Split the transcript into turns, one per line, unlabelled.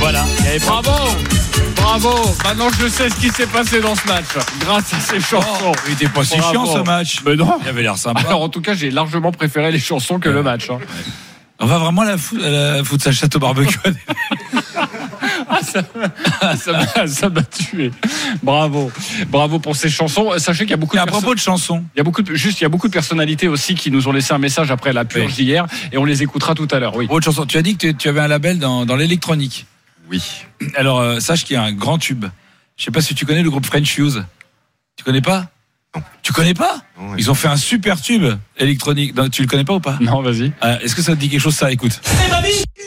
Voilà.
Bravo. Maintenant, je sais ce qui s'est passé dans ce match. Grâce à ces chansons.
Il était pas si chiant ce match.
Mais non.
Il avait l'air sympa.
Alors, en tout cas, j'ai largement préféré les chansons que le match. Hein.
On va vraiment la foutre sa château barbecue.
Ça m'a tué. Bravo pour ces chansons. Sachez qu'il y a beaucoup
à propos de chansons,
il y a beaucoup de personnalités aussi qui nous ont laissé un message après la purge d'hier et on les écoutera tout à l'heure. Oui.
Autre chanson. Tu as dit que tu avais un label dans l'électronique.
Oui.
Alors sache qu'il y a un grand tube. Je sais pas si tu connais le groupe French Fuse. Tu connais pas?
Non.
Tu connais pas?
Non, ouais.
Ils ont fait un super tube électronique. Tu le connais pas ou pas?
Non, vas-y.
Est-ce que ça te dit quelque chose ça? Écoute.